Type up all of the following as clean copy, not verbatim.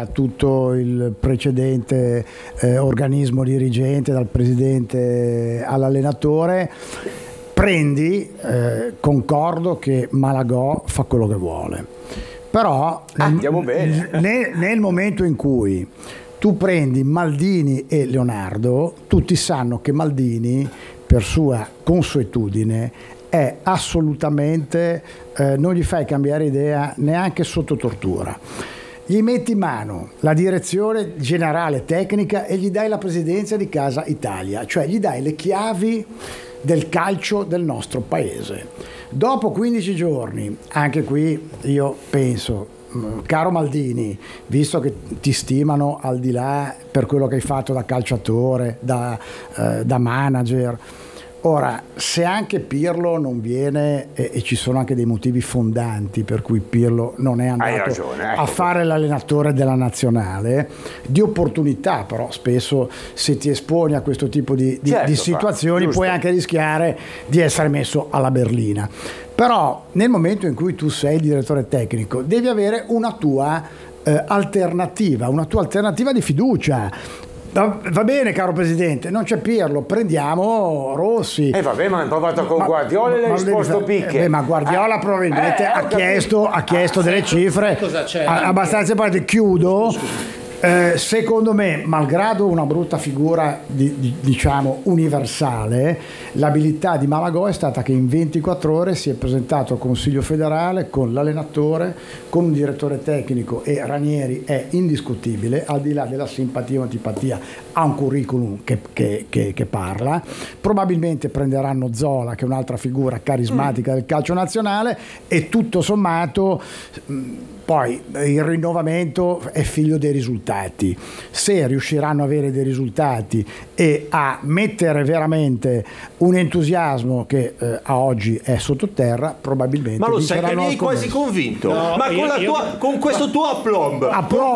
a tutto il precedente organismo dirigente, dal presidente all'allenatore. Prendi, concordo che Malagò fa quello che vuole, però andiamo bene. Nel momento in cui tu prendi Maldini e Leonardo, tutti sanno che Maldini, per sua consuetudine, è assolutamente, non gli fai cambiare idea neanche sotto tortura. Gli metti in mano la direzione generale tecnica e gli dai la presidenza di Casa Italia, cioè gli dai le chiavi del calcio del nostro paese. Dopo 15 giorni, anche qui io penso, caro Maldini, visto che ti stimano al di là per quello che hai fatto da calciatore, da manager, ora se anche Pirlo non viene, e ci sono anche dei motivi fondanti per cui Pirlo non è andato a fare l'allenatore della nazionale, di opportunità, però spesso se ti esponi a questo tipo di situazioni puoi anche rischiare di essere messo alla berlina. Però nel momento in cui tu sei il direttore tecnico devi avere una tua alternativa di fiducia. Va bene, caro presidente, non c'è Pirlo, prendiamo Rossi. Vabbè, ma hanno provato con Guardiola e l'ha risposto Picche. Ma Guardiola probabilmente ha chiesto delle cifre abbastanza importanti. Chiudo. Secondo me, malgrado una brutta figura diciamo universale, l'abilità di Malagò è stata che in 24 ore si è presentato al Consiglio federale con l'allenatore, con un direttore tecnico, e Ranieri è indiscutibile, al di là della simpatia o antipatia, ha un curriculum che parla. Probabilmente prenderanno Zola, che è un'altra figura carismatica del calcio nazionale, e tutto sommato poi il rinnovamento è figlio dei risultati. Se riusciranno ad avere dei risultati e a mettere veramente un entusiasmo che a oggi è sottoterra, probabilmente. Ma lo sai che mi hai quasi convinto? No, ma con questo tuo aplomb,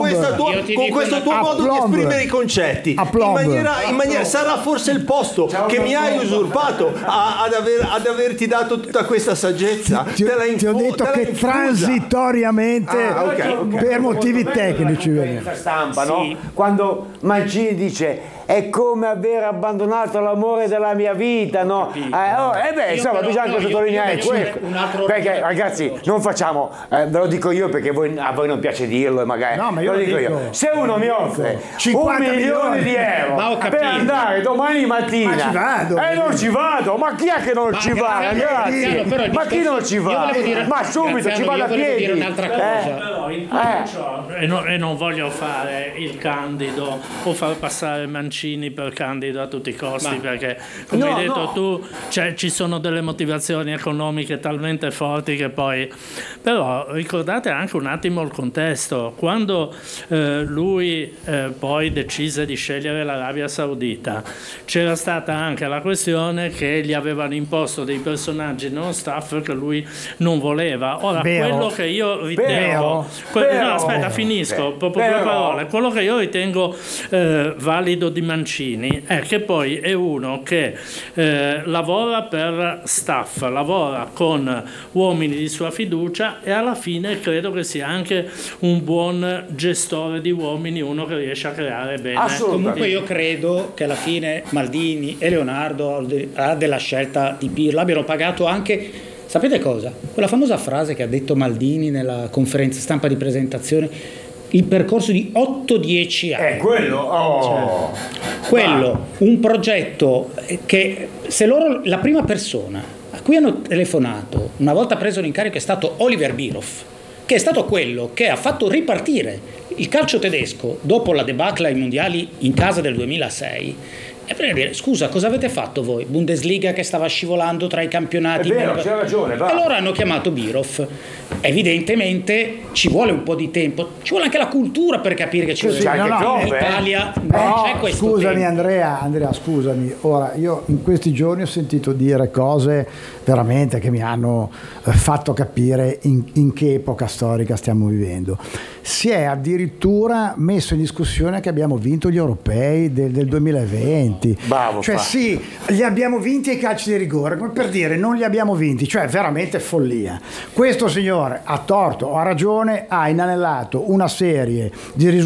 con questo tuo modo di esprimere i concetti, in maniera sarà forse il posto che mi hai usurpato ad averti dato tutta questa saggezza. Ti ho detto che transitoriamente per motivi tecnici stampa, no? Quando Mancini dice è come aver abbandonato l'amore della mia vita, no? Insomma, bisogna sottolineare questo, perché ragazzi non facciamo, ve lo dico io perché a voi non piace dirlo, e magari lo dico io. Se uno mi offre 1 milione di euro per andare domani mattina, ma ci vado, non ci vado, ma chi è che non ci va, ragazzi? Ma chi non ci va? Ma subito ci vado a piedi. Dire un'altra cosa. Però in tutto ciò, e non voglio fare il candido o far passare Mancini per candido a tutti i costi, perché come hai detto tu, ci sono delle motivazioni economiche talmente forti che poi, però ricordate anche un attimo il contesto. Quando lui poi decise di scegliere l'Arabia Saudita, c'era stata anche la questione che gli avevano imposto dei personaggi non staff che lui non voleva. Ora, quello che io ritengo, aspetta, finisco proprio 2 parole. Quello che io ritengo valido di Mancini è che poi è uno che lavora per staff, lavora con uomini di sua fiducia, e alla fine credo che sia anche un buon gestore di uomini, uno che riesce a creare bene. Comunque io credo che alla fine Maldini e Leonardo, della scelta di Pirlo, abbiano pagato anche, sapete cosa? Quella famosa frase che ha detto Maldini nella conferenza stampa di presentazione, il percorso di 8-10 anni. Quello, un progetto che, se loro, la prima persona a cui hanno telefonato una volta preso l'incarico è stato Oliver Bierhoff, che è stato quello che ha fatto ripartire il calcio tedesco dopo la debacle ai mondiali in casa del 2006. E per dire, scusa, cosa avete fatto voi? Bundesliga che stava scivolando tra i campionati. È vero, c'è ragione. E allora hanno chiamato Bierhoff. Evidentemente ci vuole un po' di tempo, ci vuole anche la cultura per capire che in Italia non c'è questo scusami tempo. Andrea, scusami. Ora, io in questi giorni ho sentito dire cose veramente che mi hanno fatto capire in che epoca storica stiamo vivendo. Si è addirittura messo in discussione che abbiamo vinto gli europei del 2020. Bravo, cioè sì, li abbiamo vinti ai calci di rigore, come per dire non li abbiamo vinti, cioè veramente follia. Questo signore ha torto o ha ragione, ha inanellato una serie di risultati